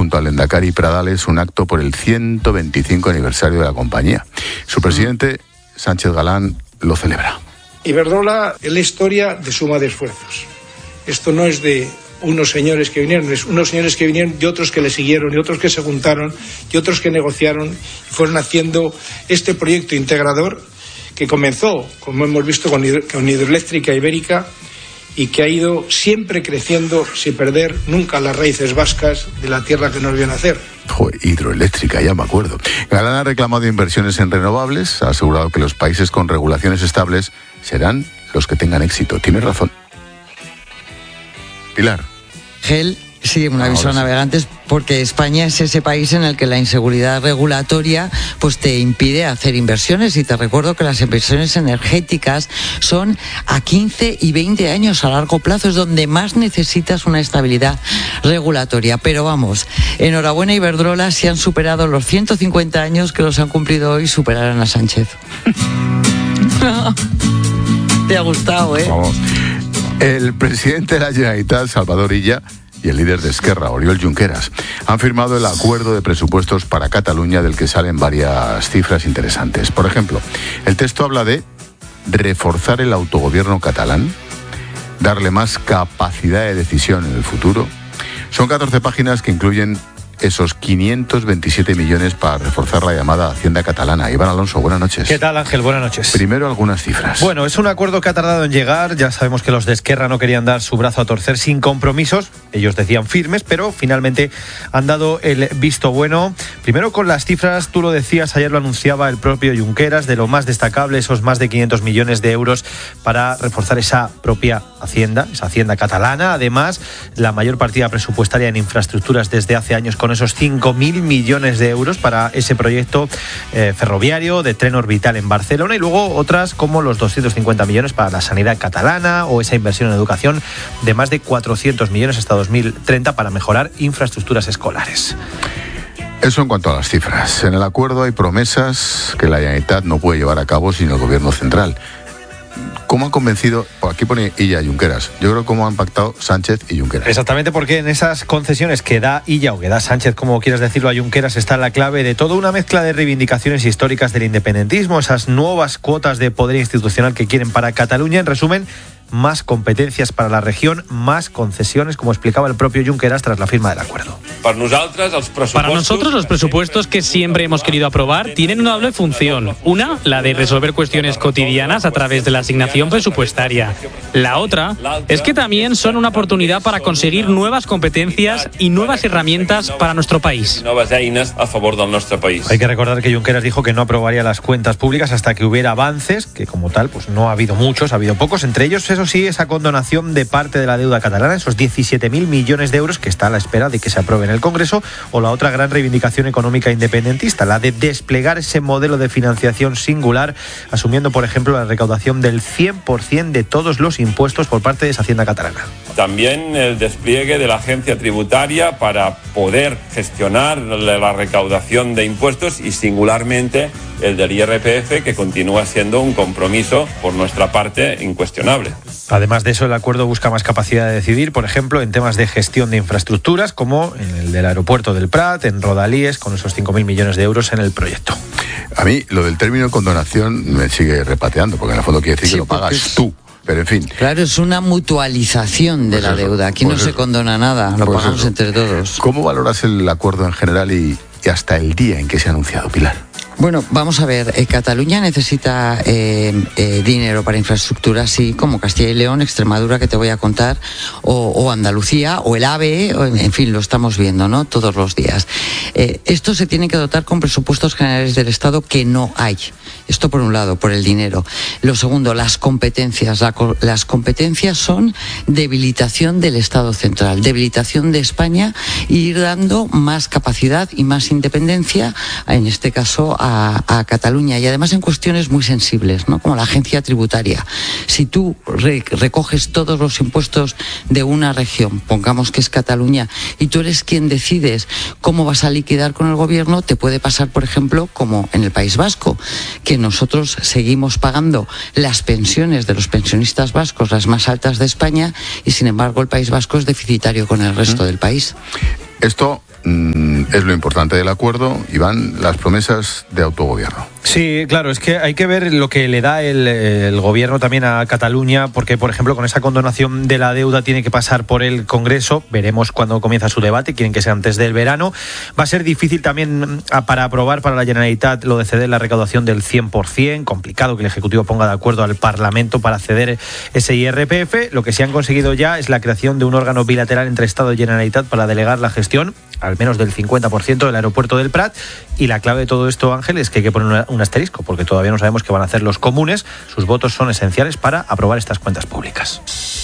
junto al lehendakari Pradales un acto por el 125 aniversario de la compañía. Su presidente, Sánchez Galán, lo celebra. Iberdrola es la historia de suma de esfuerzos. Esto no es de unos señores que vinieron, es unos señores que vinieron y otros que le siguieron, y otros que se juntaron, y otros que negociaron, y fueron haciendo este proyecto integrador que comenzó, como hemos visto, con Hidroeléctrica Ibérica, y que ha ido siempre creciendo sin perder nunca las raíces vascas de la tierra que nos vio nacer. Hidroeléctrica, ya me acuerdo. Galán ha reclamado inversiones en renovables, ha asegurado que los países con regulaciones estables serán los que tengan éxito. Tiene razón. Pilar. Gel, sí, un aviso a navegantes, porque España es ese país en el que la inseguridad regulatoria pues te impide hacer inversiones, y te recuerdo que las inversiones energéticas son a 15 y 20 años a largo plazo, es donde más necesitas una estabilidad regulatoria. Pero vamos, enhorabuena Iberdrola, si han superado los 150 años que los han cumplido hoy, superarán a Sánchez. Te ha gustado, ¿eh? Vamos. El presidente de la Generalitat, Salvador Illa, y el líder de Esquerra, Oriol Junqueras, han firmado el acuerdo de presupuestos para Cataluña, del que salen varias cifras interesantes. Por ejemplo, el texto habla de reforzar el autogobierno catalán, darle más capacidad de decisión en el futuro. Son 14 páginas que incluyen esos 527 millones para reforzar la llamada Hacienda catalana. Iván Alonso, buenas noches. ¿Qué tal, Ángel? Buenas noches. Primero, algunas cifras. Bueno, es un acuerdo que ha tardado en llegar. Ya sabemos que los de Esquerra no querían dar su brazo a torcer sin compromisos. Ellos decían firmes, pero finalmente han dado el visto bueno. Primero con las cifras, tú lo decías, ayer lo anunciaba el propio Junqueras, de lo más destacable, esos más de 500 millones de euros para reforzar esa propia Hacienda, esa Hacienda catalana. Además, la mayor partida presupuestaria en infraestructuras desde hace años, con esos 5.000 millones de euros para ese proyecto ferroviario de tren orbital en Barcelona, y luego otras como los 250 millones para la sanidad catalana, o esa inversión en educación de más de 400 millones hasta 2030 para mejorar infraestructuras escolares. Eso en cuanto a las cifras. En el acuerdo hay promesas que la Generalitat no puede llevar a cabo sin el gobierno central. ¿Cómo han convencido? Aquí pone Illa y Junqueras. Yo creo cómo han pactado Sánchez y Junqueras. Exactamente, porque en esas concesiones que da Illa, o que da Sánchez, como quieras decirlo, a Junqueras, está la clave de toda una mezcla de reivindicaciones históricas del independentismo, esas nuevas cuotas de poder institucional que quieren para Cataluña. En resumen, más competencias para la región, más concesiones, como explicaba el propio Junqueras tras la firma del acuerdo. Para nosotros, los presupuestos que siempre hemos querido aprobar tienen una doble función. Una, la de resolver cuestiones cotidianas a través de la asignación presupuestaria. La otra es que también son una oportunidad para conseguir nuevas competencias y nuevas herramientas para nuestro país. Hay que recordar que Junqueras dijo que no aprobaría las cuentas públicas hasta que hubiera avances, que como tal pues no ha habido muchos, ha habido pocos, entre ellos, eso sí, esa condonación de parte de la deuda catalana, esos 17.000 millones de euros que está a la espera de que se apruebe en el Congreso, o la otra gran reivindicación económica independentista, la de desplegar ese modelo de financiación singular, asumiendo, por ejemplo, la recaudación del 100% de todos los impuestos por parte de esa Hacienda catalana. También el despliegue de la agencia tributaria para poder gestionar la recaudación de impuestos, y singularmente el del IRPF, que continúa siendo un compromiso por nuestra parte incuestionable. Además de eso, el acuerdo busca más capacidad de decidir, por ejemplo, en temas de gestión de infraestructuras, como en el del aeropuerto del Prat, en Rodalies, con esos 5.000 millones de euros en el proyecto. A mí lo del término condonación me sigue repateando, porque en el fondo quiere decir que lo pagas tú. Pero en fin. Claro, es una mutualización de la deuda. Aquí no se condona nada, lo pagamos entre todos. ¿Cómo valoras el acuerdo en general y hasta el día en que se ha anunciado, Pilar? Bueno, vamos a ver, Cataluña necesita dinero para infraestructuras, sí, como Castilla y León, Extremadura, que te voy a contar, o Andalucía, o el AVE, en fin, lo estamos viendo, ¿no?, todos los días. Esto se tiene que dotar con presupuestos generales del Estado, que no hay. Esto por un lado, por el dinero. Lo segundo, las competencias. Las competencias son debilitación del Estado central, debilitación de España, e ir dando más capacidad y más independencia, en este caso, a Cataluña, y además en cuestiones muy sensibles, ¿no?, como la agencia tributaria. Si tú recoges todos los impuestos de una región, pongamos que es Cataluña, y tú eres quien decides cómo vas a liquidar con el gobierno, te puede pasar, por ejemplo, como en el País Vasco, que nosotros seguimos pagando las pensiones de los pensionistas vascos, las más altas de España, y sin embargo el País Vasco es deficitario con el resto del país. Esto es lo importante del acuerdo, Iván, las promesas de autogobierno. Sí, claro, es que hay que ver lo que le da el gobierno también a Cataluña, porque, por ejemplo, con esa condonación de la deuda tiene que pasar por el Congreso. Veremos cuándo comienza su debate, quieren que sea antes del verano. Va a ser difícil también para aprobar para la Generalitat lo de ceder la recaudación del 100%, complicado que el Ejecutivo ponga de acuerdo al Parlamento para ceder ese IRPF. Lo que sí han conseguido ya es la creación de un órgano bilateral entre Estado y Generalitat para delegar la gestión, al menos del 50% del aeropuerto del Prat. Y la clave de todo esto, Ángel, es que hay que poner un asterisco, porque todavía no sabemos qué van a hacer los comunes. Sus votos son esenciales para aprobar estas cuentas públicas.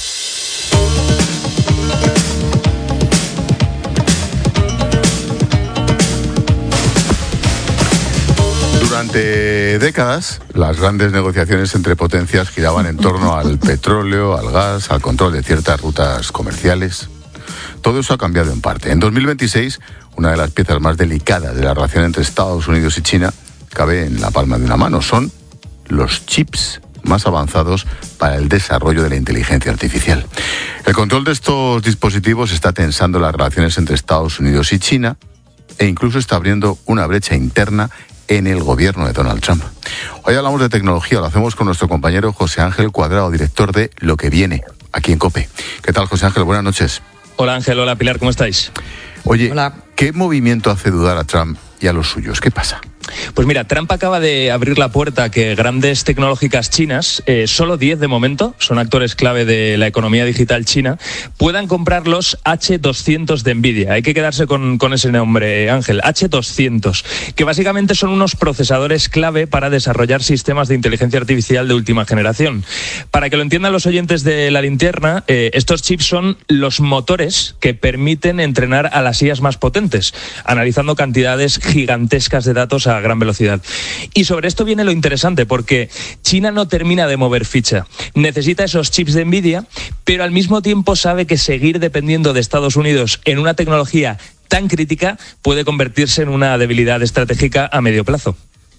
Durante décadas, las grandes negociaciones entre potencias giraban en torno al petróleo, al gas, al control de ciertas rutas comerciales. Todo eso ha cambiado en parte. En 2026, una de las piezas más delicadas de la relación entre Estados Unidos y China cabe en la palma de una mano. Son los chips más avanzados para el desarrollo de la inteligencia artificial. El control de estos dispositivos está tensando las relaciones entre Estados Unidos y China e incluso está abriendo una brecha interna en el gobierno de Donald Trump. Hoy hablamos de tecnología, lo hacemos con nuestro compañero José Ángel Cuadrado, director de Lo que Viene, aquí en COPE. ¿Qué tal, José Ángel? Buenas noches. Hola Ángel, hola Pilar, ¿cómo estáis? Oye, Hola. ¿Qué movimiento hace dudar a Trump y a los suyos? ¿Qué pasa? Pues mira, Trump acaba de abrir la puerta a que grandes tecnológicas chinas, solo 10 de momento, son actores clave de la economía digital china, puedan comprar los H200 de Nvidia. Hay que quedarse con ese nombre, Ángel, H200, que básicamente son unos procesadores clave para desarrollar sistemas de inteligencia artificial de última generación. Para que lo entiendan los oyentes de La Linterna, estos chips son los motores que permiten entrenar a las IAs más potentes, analizando cantidades gigantescas de datos a gran velocidad. Y sobre esto viene lo interesante, porque China no termina de mover ficha. Necesita esos chips de Nvidia, pero al mismo tiempo sabe que seguir dependiendo de Estados Unidos en una tecnología tan crítica puede convertirse en una debilidad estratégica a medio plazo.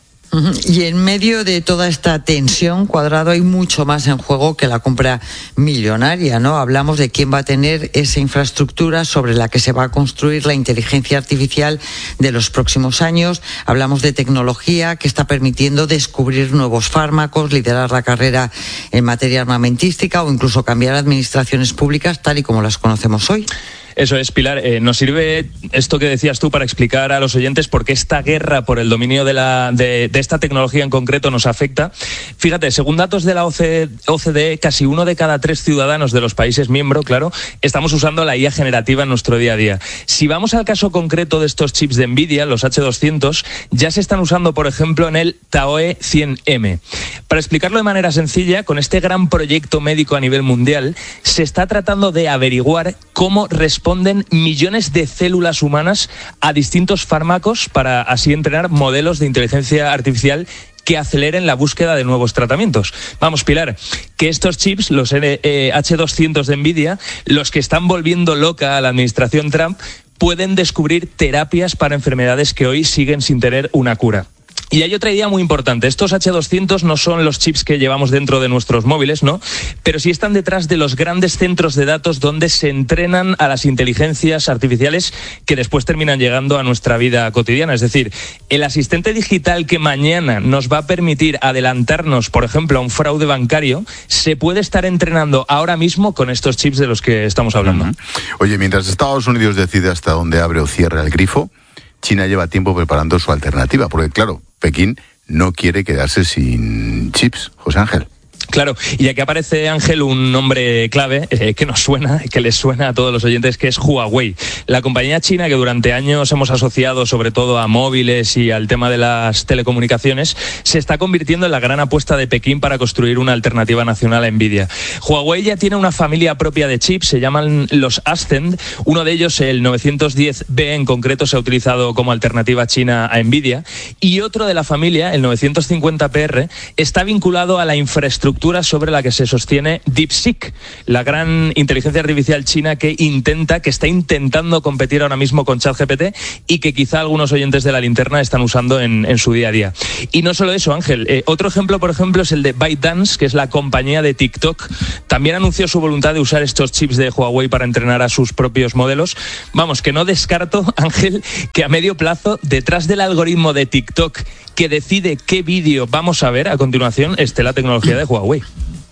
Y en medio de toda esta tensión, Cuadrado, hay mucho más en juego que la compra millonaria, ¿no? Hablamos de quién va a tener esa infraestructura sobre la que se va a construir la inteligencia artificial de los próximos años. Hablamos de tecnología que está permitiendo descubrir nuevos fármacos, liderar la carrera en materia armamentística o incluso cambiar administraciones públicas tal y como las conocemos hoy. Eso es, Pilar. Nos sirve esto que decías tú para explicar a los oyentes por qué esta guerra por el dominio de esta tecnología en concreto nos afecta. Fíjate, según datos de la OCDE, casi 1 de cada 3 ciudadanos de los países miembros, claro, estamos usando la IA generativa en nuestro día a día. Si vamos al caso concreto de estos chips de Nvidia, los H200, ya se están usando, por ejemplo, en el TAOE 100M. Para explicarlo de manera sencilla, con este gran proyecto médico a nivel mundial, se está tratando de averiguar cómo responden millones de células humanas a distintos fármacos para así entrenar modelos de inteligencia artificial que aceleren la búsqueda de nuevos tratamientos. Vamos, Pilar, que estos chips, los H200 de Nvidia, los que están volviendo loca a la administración Trump, pueden descubrir terapias para enfermedades que hoy siguen sin tener una cura. Y hay otra idea muy importante. Estos H200 no son los chips que llevamos dentro de nuestros móviles, ¿no? Pero sí están detrás de los grandes centros de datos donde se entrenan a las inteligencias artificiales que después terminan llegando a nuestra vida cotidiana. Es decir, el asistente digital que mañana nos va a permitir adelantarnos, por ejemplo, a un fraude bancario, se puede estar entrenando ahora mismo con estos chips de los que estamos hablando. Oye, mientras Estados Unidos decide hasta dónde abre o cierra el grifo, China lleva tiempo preparando su alternativa, porque claro, Pekín no quiere quedarse sin chips. José Ángel. Claro, y aquí aparece, Ángel, un nombre clave que nos suena, que les suena a todos los oyentes, que es Huawei. La compañía china que durante años hemos asociado sobre todo a móviles y al tema de las telecomunicaciones, se está convirtiendo en la gran apuesta de Pekín para construir una alternativa nacional a Nvidia. Huawei ya tiene una familia propia de chips, se llaman los Ascend. Uno de ellos, el 910B en concreto, se ha utilizado como alternativa china a Nvidia. Y otro de la familia, el 950PR, está vinculado a la infraestructura infraestructura sobre la que se sostiene DeepSeek, la gran inteligencia artificial china que está intentando competir ahora mismo con ChatGPT y que quizá algunos oyentes de La Linterna están usando en su día a día. Y no solo eso, Ángel. Otro ejemplo, por ejemplo, es el de ByteDance, que es la compañía de TikTok. También anunció su voluntad de usar estos chips de Huawei para entrenar a sus propios modelos. Vamos, que no descarto, Ángel, que a medio plazo, detrás del algoritmo de TikTok que decide qué vídeo vamos a ver a continuación, esté la tecnología de Huawei.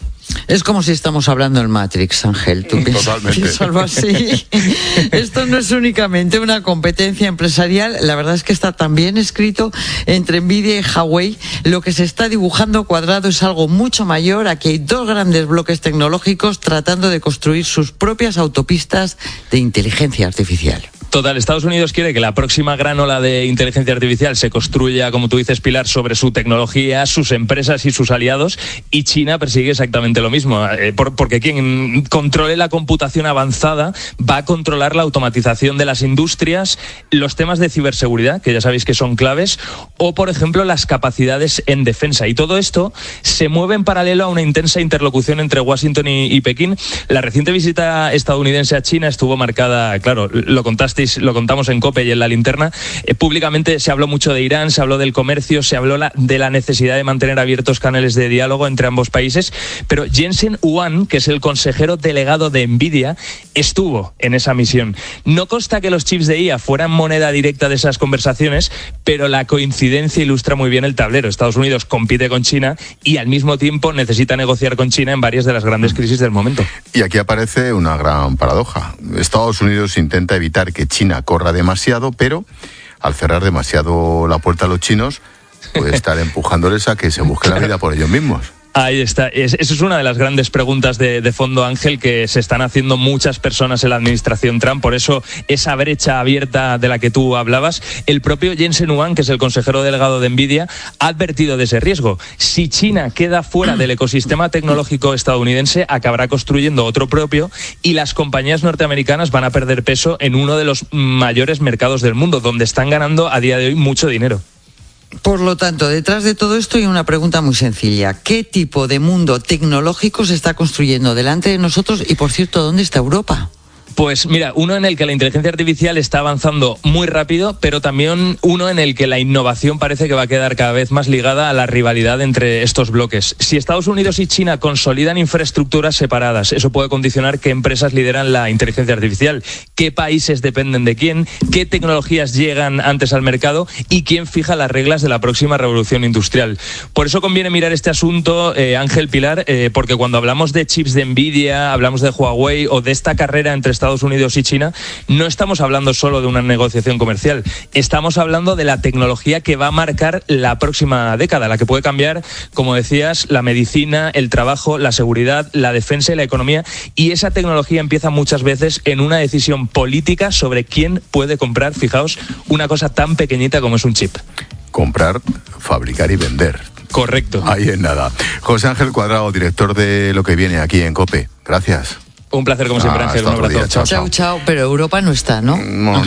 Es como si estamos hablando en Matrix, Ángel. ¿Tú piensas algo así? Esto no es únicamente una competencia empresarial, la verdad es que está tan bien escrito entre Nvidia y Huawei. Lo que se está dibujando cuadrado es algo mucho mayor. Aquí hay dos grandes bloques tecnológicos tratando de construir sus propias autopistas de inteligencia artificial. Total, Estados Unidos quiere que la próxima gran ola de inteligencia artificial se construya, como tú dices, Pilar, sobre su tecnología, sus empresas y sus aliados, y China persigue exactamente lo mismo, porque quien controle la computación avanzada va a controlar la automatización de las industrias, los temas de ciberseguridad, que ya sabéis que son claves, o, por ejemplo, las capacidades en defensa. Y todo esto se mueve en paralelo a una intensa interlocución entre Washington y Pekín. La reciente visita estadounidense a China estuvo marcada, claro, lo contamos en COPE y en La Linterna. Públicamente se habló mucho de Irán, se habló del comercio, se habló de la necesidad de mantener abiertos canales de diálogo entre ambos países, pero Jensen Huang, que es el consejero delegado de Nvidia, estuvo en esa misión. No consta que los chips de IA fueran moneda directa de esas conversaciones, pero la coincidencia ilustra muy bien el tablero. Estados Unidos compite con China y al mismo tiempo necesita negociar con China en varias de las grandes crisis del momento. Y aquí aparece una gran paradoja. Estados Unidos intenta evitar que China corra demasiado, pero al cerrar demasiado la puerta a los chinos, puede estar empujándoles a que se busquen la vida por ellos mismos. Ahí está. Esa es una de las grandes preguntas de fondo, Ángel, que se están haciendo muchas personas en la administración Trump. Por eso, esa brecha abierta de la que tú hablabas, el propio Jensen Huang, que es el consejero delegado de Nvidia, ha advertido de ese riesgo. Si China queda fuera del ecosistema tecnológico estadounidense, acabará construyendo otro propio y las compañías norteamericanas van a perder peso en uno de los mayores mercados del mundo, donde están ganando a día de hoy mucho dinero. Por lo tanto, detrás de todo esto hay una pregunta muy sencilla. ¿Qué tipo de mundo tecnológico se está construyendo delante de nosotros? Y, por cierto, ¿dónde está Europa? Pues mira, uno en el que la inteligencia artificial está avanzando muy rápido, pero también uno en el que la innovación parece que va a quedar cada vez más ligada a la rivalidad entre estos bloques. Si Estados Unidos y China consolidan infraestructuras separadas, eso puede condicionar qué empresas lideran la inteligencia artificial, qué países dependen de quién, qué tecnologías llegan antes al mercado y quién fija las reglas de la próxima revolución industrial. Por eso conviene mirar este asunto, Ángel, Pilar, porque cuando hablamos de chips de Nvidia, hablamos de Huawei o de esta carrera entre Estados Unidos y China, no estamos hablando solo de una negociación comercial, estamos hablando de la tecnología que va a marcar la próxima década, la que puede cambiar, como decías, la medicina, el trabajo, la seguridad, la defensa y la economía, y esa tecnología empieza muchas veces en una decisión política sobre quién puede comprar, fijaos, una cosa tan pequeñita como es un chip. Comprar, fabricar y vender. Correcto. Ahí en nada. José Ángel Cuadrado, director de Lo que viene aquí en COPE. Gracias. Un placer como siempre, Ángel. Un abrazo. Chao, chao. Pero Europa no está, ¿no?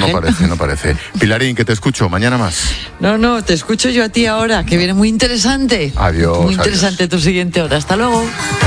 No parece. Pilarín, que te escucho. Mañana más. No, te escucho yo a ti ahora, que viene muy interesante. Adiós. Muy interesante tu siguiente hora. Hasta luego.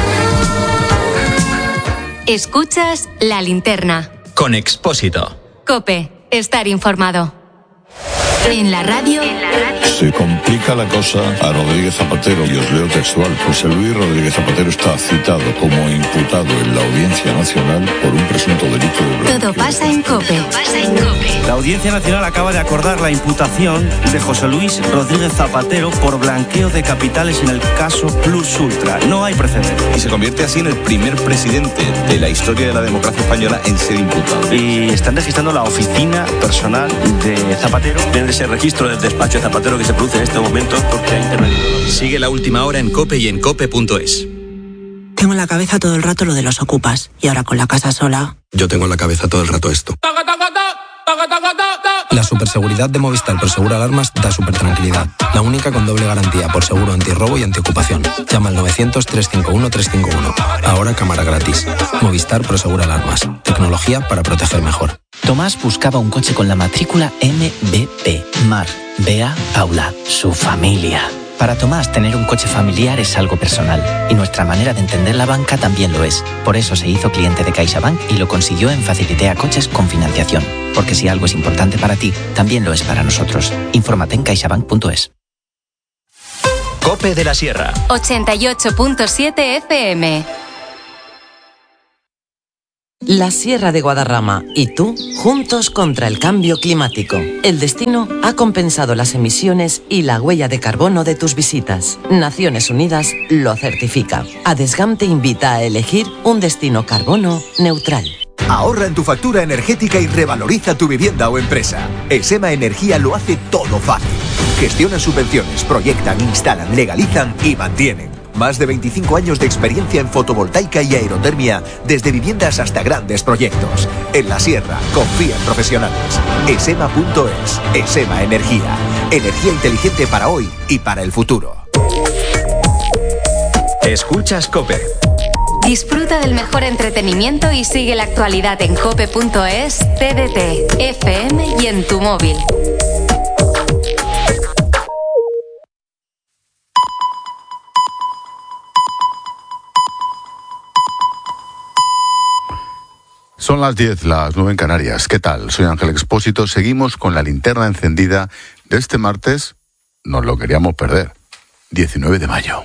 Escuchas La Linterna. Con Expósito. COPE. Estar informado. En la radio. Se complica la cosa a Rodríguez Zapatero, y os leo textual. José Luis Rodríguez Zapatero está citado como imputado en la Audiencia Nacional por un presunto delito de blanqueo. Todo pasa en COPE. La Audiencia Nacional acaba de acordar la imputación de José Luis Rodríguez Zapatero por blanqueo de capitales en el caso Plus Ultra. No hay precedente. Y se convierte así en el primer presidente de la historia de la democracia española en ser imputado. Y están registrando la oficina personal de Zapatero. En ese registro del despacho de Zapatero que se produce en este momento porque ha intervenido. Sigue La Última Hora en COPE y en COPE.es. Tengo en la cabeza todo el rato lo de los ocupas. Y ahora con la casa sola... Yo tengo en la cabeza todo el rato esto. La superseguridad de Movistar Prosegur Alarmas da supertranquilidad. La única con doble garantía por seguro antirrobo y antiocupación. Llama al 900-351-351. Ahora cámara gratis. Movistar Prosegur Alarmas. Tecnología para proteger mejor. Tomás buscaba un coche con la matrícula MBP. Mar, Bea, Paula, su familia. Para Tomás, tener un coche familiar es algo personal y nuestra manera de entender la banca también lo es. Por eso se hizo cliente de CaixaBank y lo consiguió en Facilitea Coches con financiación. Porque si algo es importante para ti, también lo es para nosotros. Infórmate en caixabank.es. COPE de la Sierra. 88.7 FM. La Sierra de Guadarrama y tú, juntos contra el cambio climático. El destino ha compensado las emisiones y la huella de carbono de tus visitas. Naciones Unidas lo certifica. Adesgam te invita a elegir un destino carbono neutral. Ahorra en tu factura energética y revaloriza tu vivienda o empresa. Esema Energía lo hace todo fácil. Gestionan subvenciones, proyectan, instalan, legalizan y mantienen. Más de 25 años de experiencia en fotovoltaica y aerotermia, desde viviendas hasta grandes proyectos. En la Sierra, confía en profesionales. Esema.es. Esema Energía. Energía inteligente para hoy y para el futuro. Escuchas COPE. Disfruta del mejor entretenimiento y sigue la actualidad en cope.es, TDT, FM y en tu móvil. Son las 10, las 9 en Canarias. ¿Qué tal? Soy Ángel Expósito. Seguimos con la linterna encendida de este martes. Nos lo queríamos perder. 19 de mayo.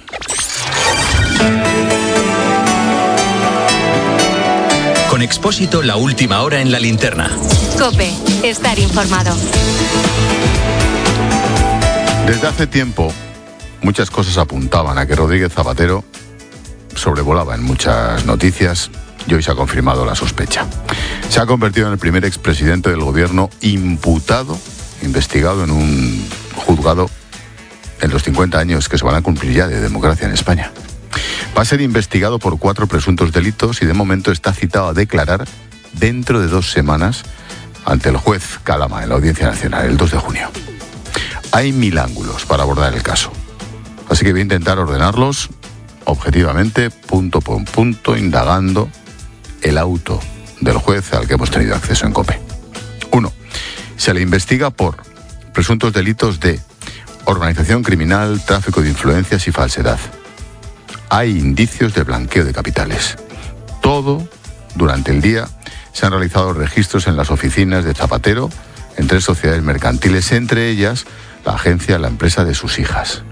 Con Expósito, la última hora en la linterna. COPE, estar informado. Desde hace tiempo, muchas cosas apuntaban a que Rodríguez Zapatero sobrevolaba en muchas noticias. Y hoy se ha confirmado la sospecha. Se ha convertido en el primer expresidente del gobierno imputado, investigado en un juzgado en los 50 años que se van a cumplir ya de democracia en España. Va a ser investigado por 4 presuntos delitos y de momento está citado a declarar dentro de 2 semanas ante el juez Calama en la Audiencia Nacional, el 2 de junio. Hay 1000 ángulos para abordar el caso, así que voy a intentar ordenarlos objetivamente, punto por punto, indagando el auto del juez al que hemos tenido acceso en COPE. 1. Se le investiga por presuntos delitos de organización criminal, tráfico de influencias y falsedad. Hay indicios de blanqueo de capitales. Todo durante el día se han realizado registros en las oficinas de Zapatero en 3 sociedades mercantiles, entre ellas la agencia La Empresa de sus hijas.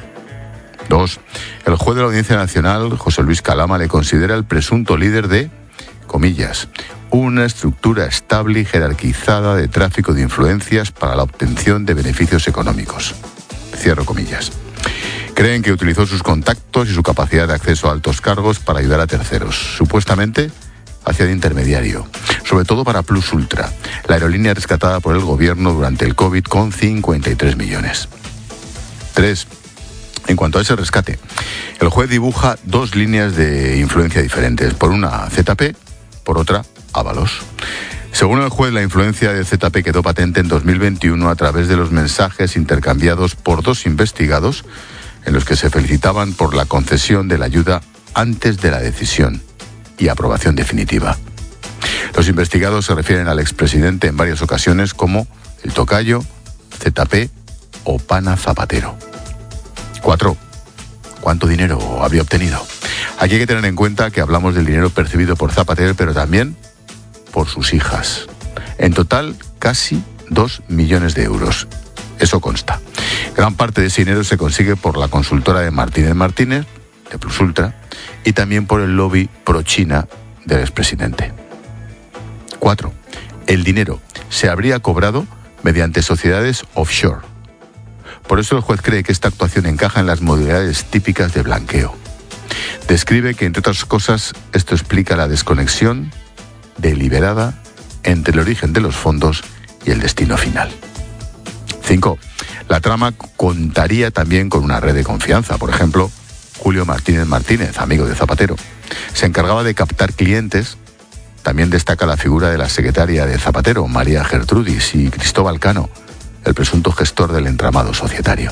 2. El juez de la Audiencia Nacional, José Luis Calama, le considera el presunto líder de, comillas, una estructura estable y jerarquizada de tráfico de influencias para la obtención de beneficios económicos. Cierro comillas. Creen que utilizó sus contactos y su capacidad de acceso a altos cargos para ayudar a terceros. Supuestamente hacía de intermediario, sobre todo para Plus Ultra, la aerolínea rescatada por el gobierno durante el COVID con 53 millones. 3. En cuanto a ese rescate, el juez dibuja 2 líneas de influencia diferentes. Por una, ZP, por otra, Ábalos. Según el juez, la influencia de ZP quedó patente en 2021 a través de los mensajes intercambiados por 2 investigados en los que se felicitaban por la concesión de la ayuda antes de la decisión y aprobación definitiva. Los investigados se refieren al expresidente en varias ocasiones como el tocayo, ZP o pana Zapatero. 4. ¿Cuánto dinero habría obtenido? Aquí hay que tener en cuenta que hablamos del dinero percibido por Zapatero, pero también por sus hijas. En total, casi 2 millones de euros. Eso consta. Gran parte de ese dinero se consigue por la consultora de Martínez Martínez, de Plus Ultra, y también por el lobby pro-China del expresidente. 4. El dinero se habría cobrado mediante sociedades offshore. Por eso el juez cree que esta actuación encaja en las modalidades típicas de blanqueo. Describe que, entre otras cosas, esto explica la desconexión deliberada entre el origen de los fondos y el destino final. 5. La trama contaría también con una red de confianza. Por ejemplo, Julio Martínez Martínez, amigo de Zapatero, se encargaba de captar clientes. También destaca la figura de la secretaria de Zapatero, María Gertrudis, y Cristóbal Cano, el presunto gestor del entramado societario.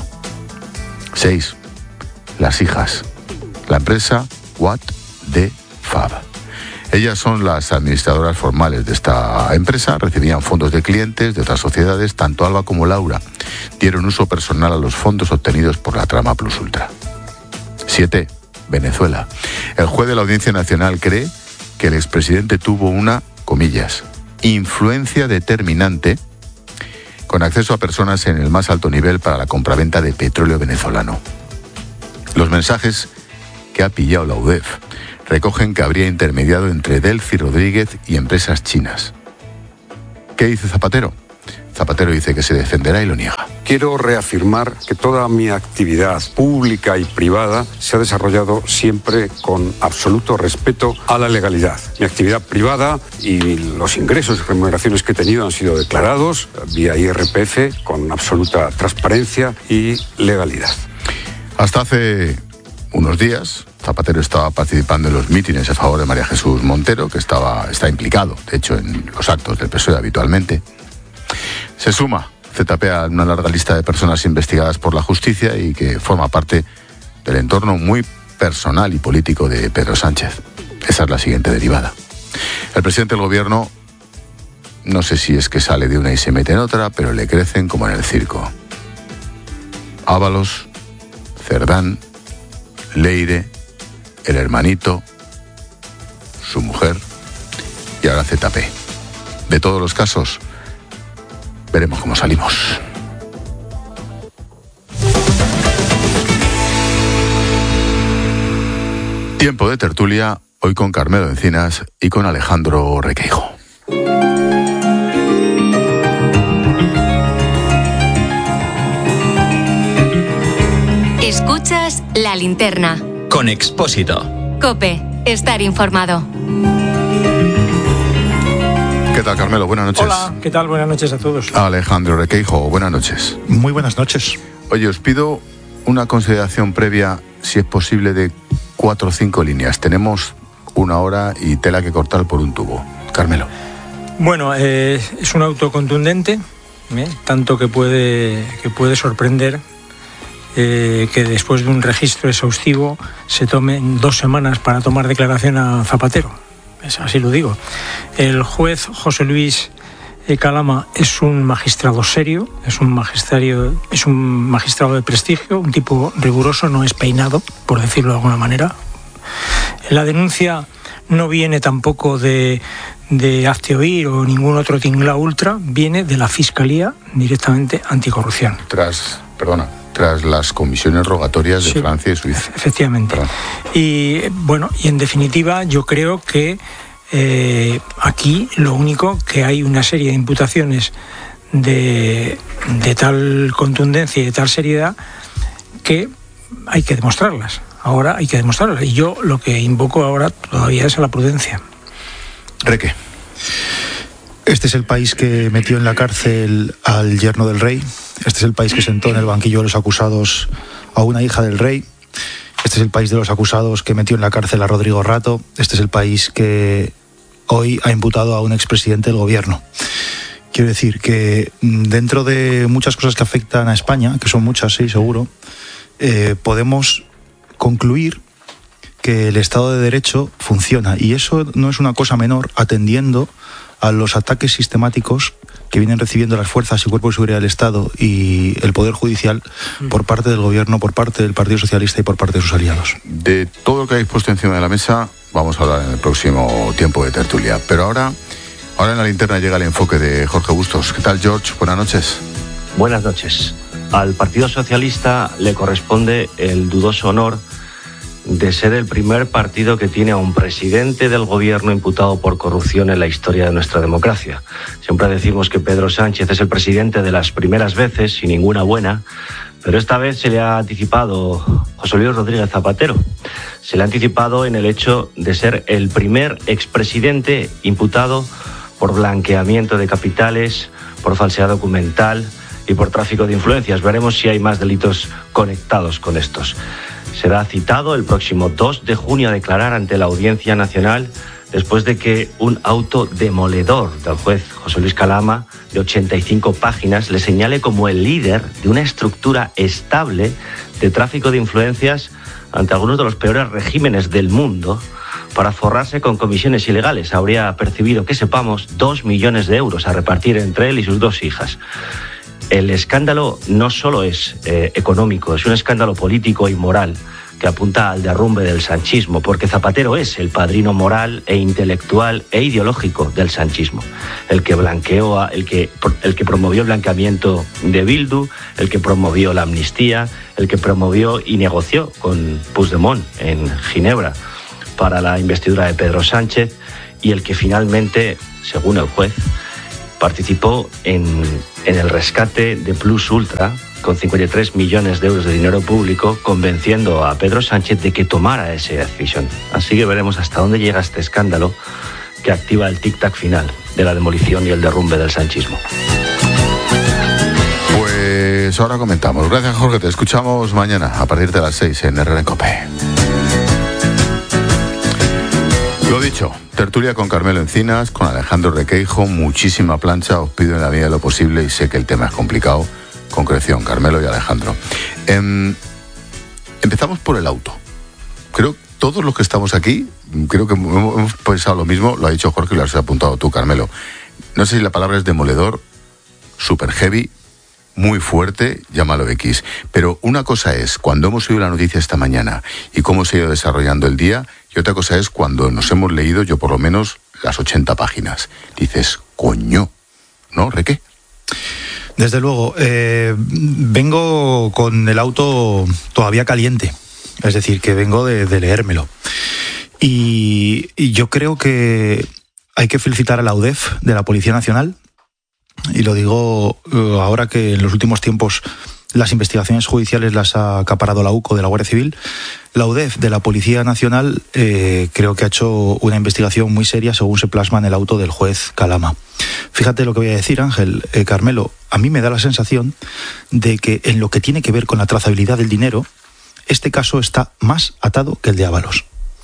6. Las hijas. La empresa What the Fab. Ellas son las administradoras formales de esta empresa, recibían fondos de clientes de otras sociedades. Tanto Alba como Laura dieron uso personal a los fondos obtenidos por la trama Plus Ultra. 7. Venezuela. El juez de la Audiencia Nacional cree que el expresidente tuvo una, comillas, influencia determinante con acceso a personas en el más alto nivel para la compraventa de petróleo venezolano. Los mensajes que ha pillado la UDEF recogen que habría intermediado entre Delcy Rodríguez y empresas chinas. ¿Qué dice Zapatero? Zapatero dice que se defenderá y lo niega. Quiero reafirmar que toda mi actividad pública y privada se ha desarrollado siempre con absoluto respeto a la legalidad. Mi actividad privada y los ingresos y remuneraciones que he tenido han sido declarados vía IRPF con absoluta transparencia y legalidad. Hasta hace unos días, Zapatero estaba participando en los mítines a favor de María Jesús Montero, que está implicado, de hecho, en los actos del PSOE habitualmente. Se suma ZP a una larga lista de personas investigadas por la justicia y que forma parte del entorno muy personal y político de Pedro Sánchez. Esa es la siguiente derivada. El presidente del gobierno, no sé si es que sale de una y se mete en otra, pero le crecen como en el circo. Ábalos, Cerdán, Leire, el hermanito, su mujer y ahora ZP. De todos los casos, veremos cómo salimos. Tiempo de tertulia, hoy con Carmelo Encinas y con Alejandro Requeijo. Escuchas La Linterna. Con Expósito. COPE. Estar informado. ¿Qué tal, Carmelo? Buenas noches. Hola, ¿qué tal? Buenas noches a todos. Alejandro Requeijo, buenas noches. Muy buenas noches. Oye, os pido una consideración previa, si es posible, de 4 o 5 líneas. Tenemos 1 hora y tela que cortar por un tubo. Carmelo. Bueno, es un auto contundente, tanto que puede sorprender que después de un registro exhaustivo se tomen 2 semanas para tomar declaración a Zapatero. Así lo digo. El juez José Luis Calama es un magistrado serio, es un magistrado de prestigio, un tipo riguroso, no es peinado, por decirlo de alguna manera. La denuncia no viene tampoco de Hazte Oír o ningún otro tinglao ultra, viene de la Fiscalía directamente anticorrupción. Tras las comisiones rogatorias de Francia y Suiza. Efectivamente. Perdón. Y bueno, y en definitiva yo creo que aquí lo único que hay una serie de imputaciones de tal contundencia y de tal seriedad que hay que demostrarlas. Ahora hay que demostrarlas. Y yo lo que invoco ahora todavía es a la prudencia. Reque. Este es el país que metió en la cárcel al yerno del rey. Este es el país que sentó en el banquillo de los acusados a una hija del rey. Este es el país de los acusados que metió en la cárcel a Rodrigo Rato. Este es el país que hoy ha imputado a un expresidente del gobierno. Quiero decir que dentro de muchas cosas que afectan a España, que son muchas, sí, seguro, podemos concluir que el Estado de Derecho funciona. Y eso no es una cosa menor, atendiendo a los ataques sistemáticos que vienen recibiendo las fuerzas y cuerpos de seguridad del Estado y el Poder Judicial por parte del Gobierno, por parte del Partido Socialista y por parte de sus aliados. De todo lo que habéis puesto encima de la mesa vamos a hablar en el próximo tiempo de tertulia. Pero ahora en la linterna llega el enfoque de Jorge Bustos. ¿Qué tal, George? Buenas noches. Buenas noches. Al Partido Socialista le corresponde el dudoso honor de ser el primer partido que tiene a un presidente del gobierno imputado por corrupción en la historia de nuestra democracia. Siempre decimos que Pedro Sánchez es el presidente de las primeras veces y ninguna buena, pero esta vez se le ha anticipado José Luis Rodríguez Zapatero. Se le ha anticipado en el hecho de ser el primer expresidente imputado por blanqueamiento de capitales, por falsedad documental y por tráfico de influencias. Veremos si hay más delitos conectados con estos. Será citado el próximo 2 de junio a declarar ante la Audiencia Nacional después de que un auto demoledor del juez José Luis Calama, de 85 páginas, le señale como el líder de una estructura estable de tráfico de influencias ante algunos de los peores regímenes del mundo, para forrarse con comisiones ilegales. Habría percibido, que sepamos, 2 millones de euros a repartir entre él y sus 2 hijas. El escándalo no solo es económico, es un escándalo político y moral que apunta al derrumbe del sanchismo, porque Zapatero es el padrino moral e intelectual e ideológico del sanchismo, el que blanqueó, el que promovió el blanqueamiento de Bildu, el que promovió la amnistía, el que promovió y negoció con Puigdemont en Ginebra para la investidura de Pedro Sánchez, y el que finalmente, según el juez, participó en el rescate de Plus Ultra con 53 millones de euros de dinero público, convenciendo a Pedro Sánchez de que tomara esa decisión. Así que veremos hasta dónde llega este escándalo que activa el tic-tac final de la demolición y el derrumbe del sanchismo. Pues ahora comentamos. Gracias, Jorge. Te escuchamos mañana a partir de las 6 en RN COPE. Lo dicho, tertulia con Carmelo Encinas, con Alejandro Requeijo, muchísima plancha. Os pido en la medida de lo posible, y sé que el tema es complicado. Concreción, Carmelo y Alejandro. Empezamos por el auto. Creo que todos los que estamos aquí, creo que hemos pensado lo mismo. Lo ha dicho Jorge y lo has apuntado tú, Carmelo. No sé si la palabra es demoledor, super heavy, muy fuerte, llámalo X. Pero una cosa es cuando hemos oído la noticia esta mañana y cómo se ha ido desarrollando el día, y otra cosa es cuando nos hemos leído, yo por lo menos, las 80 páginas. Dices, coño, ¿no, Reque? Desde luego, vengo con el auto todavía caliente, es decir, que vengo de leérmelo. Y yo creo que hay que felicitar a la UDEF de la Policía Nacional, y lo digo ahora que en los últimos tiempos las investigaciones judiciales las ha acaparado la UCO de la Guardia Civil. La UDEF de la Policía Nacional creo que ha hecho una investigación muy seria según se plasma en el auto del juez Calama. Fíjate lo que voy a decir, Ángel, Carmelo, a mí me da la sensación de que en lo que tiene que ver con la trazabilidad del dinero, este caso está más atado que el de Ábalos.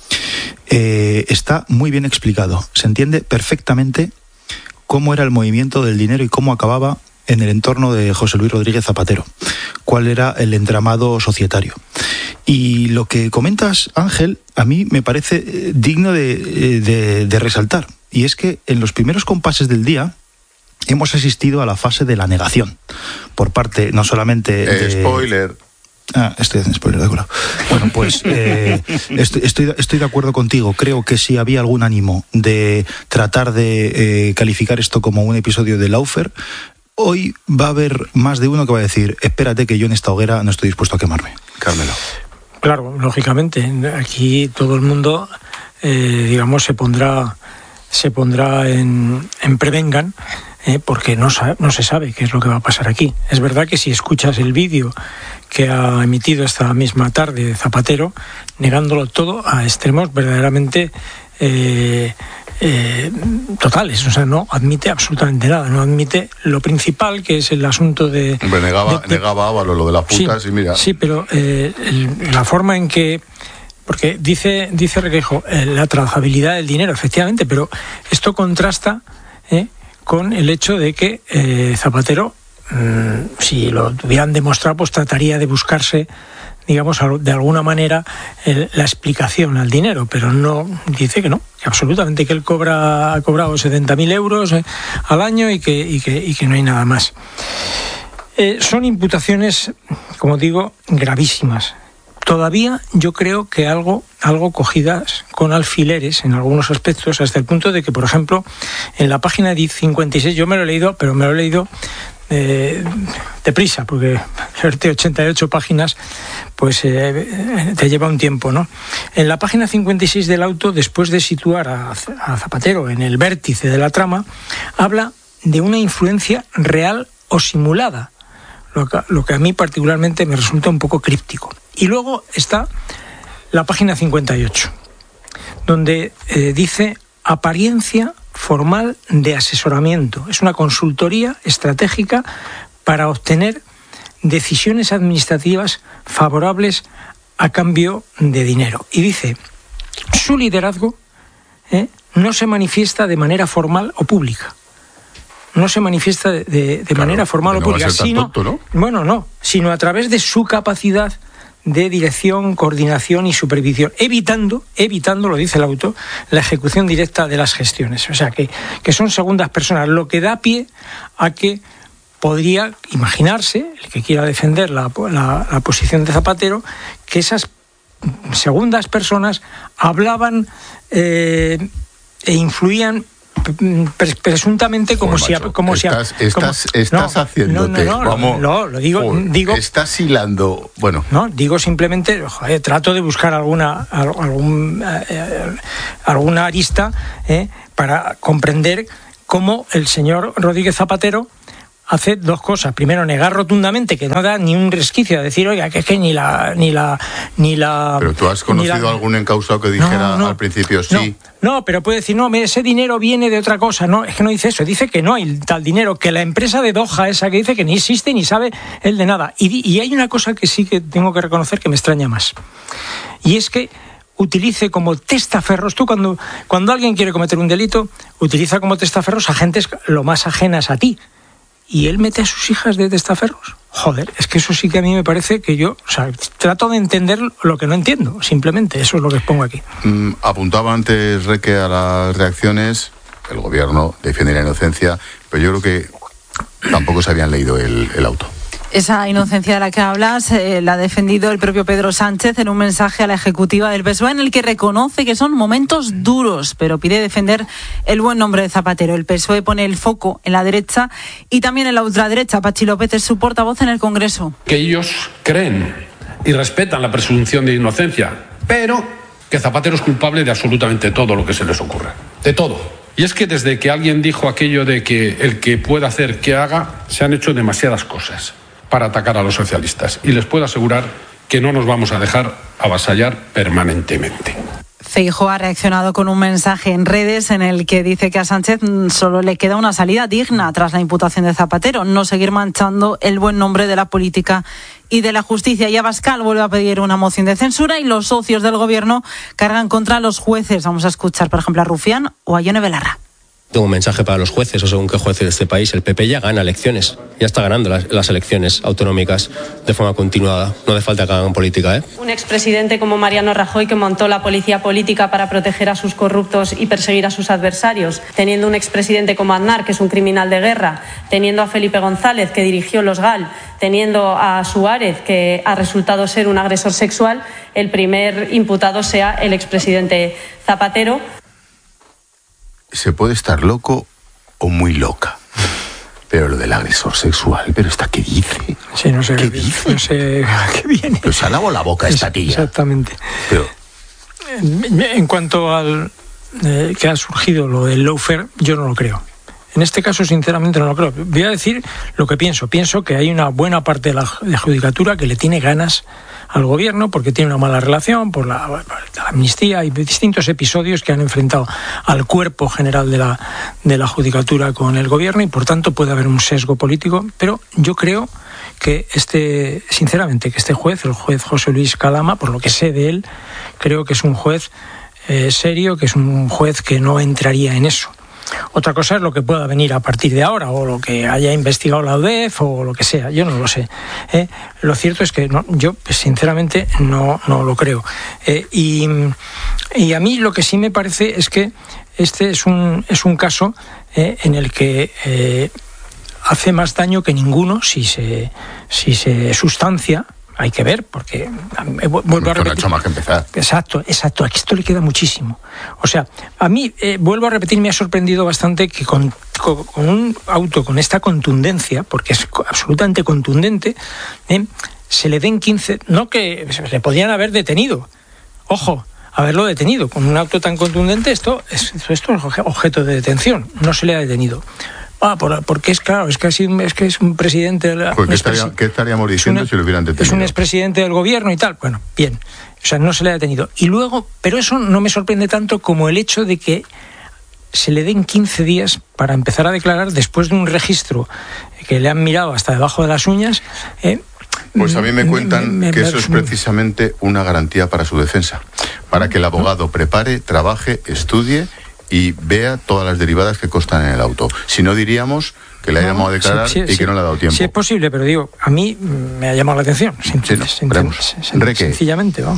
Está muy bien explicado, se entiende perfectamente cómo era el movimiento del dinero y cómo acababa en el entorno de José Luis Rodríguez Zapatero, cuál era el entramado societario. Y lo que comentas, Ángel, a mí me parece digno de resaltar, y es que en los primeros compases del día hemos asistido a la fase de la negación, por parte no solamente de... Spoiler. Estoy haciendo spoiler, de acuerdo. Bueno, pues estoy de acuerdo contigo. Creo que si había algún ánimo de tratar de calificar esto como un episodio de Laufer, hoy va a haber más de uno que va a decir, espérate que yo en esta hoguera no estoy dispuesto a quemarme. Carmelo. Claro, lógicamente. Aquí todo el mundo, digamos, se pondrá en prevengan, porque no se sabe qué es lo que va a pasar aquí. Es verdad que si escuchas el vídeo que ha emitido esta misma tarde Zapatero, negándolo todo a extremos verdaderamente totales, o sea, no admite absolutamente nada, no admite lo principal, que es el asunto de... Hombre, negaba Ábalos lo de las putas, sí, y mira... Sí, pero la forma en que... Porque dice Requeijo, la trazabilidad del dinero, efectivamente, pero esto contrasta con el hecho de que Zapatero, si lo tuvieran demostrado, pues trataría de buscarse, digamos, de alguna manera la explicación al dinero, pero no, dice que no, que absolutamente, que él ha cobrado 70.000 euros al año y que no hay nada más. Son imputaciones, como digo, gravísimas. Todavía yo creo que algo cogidas con alfileres en algunos aspectos, hasta el punto de que, por ejemplo, en la página 56, yo me lo he leído, pero me lo he leído deprisa, porque leerte 88 páginas pues te lleva un tiempo, ¿no? En la página 56 del auto, después de situar a Zapatero en el vértice de la trama, habla de una influencia real o simulada, lo que a mí particularmente me resulta un poco críptico. Y luego está la página 58, donde dice apariencia formal de asesoramiento. Es una consultoría estratégica para obtener decisiones administrativas favorables a cambio de dinero. Y dice, su liderazgo no se manifiesta de manera formal o pública. No se manifiesta de manera formal o pública, sino, tonto, ¿no? Bueno, no, sino a través de su capacidad de dirección, coordinación y supervisión, evitando, lo dice el auto, la ejecución directa de las gestiones. O sea, que son segundas personas, lo que da pie a que podría imaginarse, el que quiera defender la posición de Zapatero, que esas segundas personas hablaban e influían presuntamente como si estás haciéndote lo digo estás hilando, bueno, no digo simplemente, trato de buscar alguna arista para comprender cómo el señor Rodríguez Zapatero hace dos cosas. Primero, negar rotundamente, que no da ni un resquicio, a decir, oiga, que es que ni la... Pero tú has conocido algún encausado que dijera al principio sí. No, pero puede decir, no, ese dinero viene de otra cosa. No, es que no dice eso, dice que no hay tal dinero, que la empresa de Doha esa que dice que ni existe ni sabe él de nada. Y hay una cosa que sí que tengo que reconocer que me extraña más. Y es que utilice como testaferros, tú cuando alguien quiere cometer un delito, utiliza como testaferros a gentes lo más ajenas a ti. ¿Y él mete a sus hijas de testaferros? Joder, es que eso sí que a mí me parece que yo, trato de entender lo que no entiendo, simplemente, eso es lo que expongo aquí. Apuntaba antes Reque a las reacciones, el gobierno defiende la inocencia, pero yo creo que tampoco se habían leído el auto. Esa inocencia de la que hablas la ha defendido el propio Pedro Sánchez en un mensaje a la ejecutiva del PSOE en el que reconoce que son momentos duros, pero pide defender el buen nombre de Zapatero. El PSOE pone el foco en la derecha y también en la ultraderecha. Pachi López es su portavoz en el Congreso. Que ellos creen y respetan la presunción de inocencia, pero que Zapatero es culpable de absolutamente todo lo que se les ocurra. De todo. Y es que desde que alguien dijo aquello de que el que pueda hacer que haga, se han hecho demasiadas cosas para atacar a los socialistas. Y les puedo asegurar que no nos vamos a dejar avasallar permanentemente. Feijóo ha reaccionado con un mensaje en redes en el que dice que a Sánchez solo le queda una salida digna tras la imputación de Zapatero, no seguir manchando el buen nombre de la política y de la justicia. Y Abascal vuelve a pedir una moción de censura y los socios del gobierno cargan contra los jueces. Vamos a escuchar, por ejemplo, a Rufián o a Ione Belarra. Tengo un mensaje para los jueces, o según qué jueces de este país. El PP ya gana elecciones, ya está ganando las elecciones autonómicas de forma continuada. No hace falta que hagan política, Un expresidente como Mariano Rajoy, que montó la policía política para proteger a sus corruptos y perseguir a sus adversarios, teniendo un expresidente como Aznar, que es un criminal de guerra, teniendo a Felipe González, que dirigió los GAL, teniendo a Suárez, que ha resultado ser un agresor sexual, el primer imputado sea el expresidente Zapatero. Se puede estar loco o muy loca, pero lo del agresor sexual, ¿pero esta qué dice? Sí, no sé qué dice. No sé a qué viene. Pues se ha lavado la boca esta tía. Exactamente. Pero en cuanto al que ha surgido lo del lawfare, yo no lo creo. En este caso, sinceramente, no lo creo. Voy a decir lo que pienso. Pienso que hay una buena parte de la judicatura que le tiene ganas al gobierno porque tiene una mala relación por la amnistía y distintos episodios que han enfrentado al cuerpo general de la judicatura con el gobierno y por tanto puede haber un sesgo político, pero yo creo que sinceramente que este juez, el juez José Luis Calama, por lo que sé de él, creo que es un juez serio, que es un juez que no entraría en eso. Otra cosa es lo que pueda venir a partir de ahora o lo que haya investigado la UDEF o lo que sea, yo no lo sé. Lo cierto es que yo sinceramente no lo creo. Y a mí lo que sí me parece es que este es un caso en el que hace más daño que ninguno si se sustancia. Hay que ver, porque vuelvo a repetir. No ha hecho más que empezar. Exacto. A esto le queda muchísimo. O sea, a mí, vuelvo a repetir, me ha sorprendido bastante que con un auto con esta contundencia, porque es absolutamente contundente, se le den 15... No que le podían haber detenido. Ojo, haberlo detenido. Con un auto tan contundente, esto es objeto de detención. No se le ha detenido. Porque es claro, es que es un presidente. ¿Qué estaríamos diciendo si lo hubieran detenido? Es un expresidente del gobierno y tal. Bueno, bien. O sea, no se le ha detenido. Y luego, pero eso no me sorprende tanto como el hecho de que se le den 15 días para empezar a declarar después de un registro que le han mirado hasta debajo de las uñas. Pues a mí me cuentan que eso es precisamente una garantía para su defensa. Para que el abogado prepare, trabaje, estudie y vea todas las derivadas que constan en el auto. Si no, diríamos que le ha llamado a declarar y que no le ha dado tiempo. Sí, es posible, pero digo, a mí me ha llamado la atención. Sencillamente, vamos.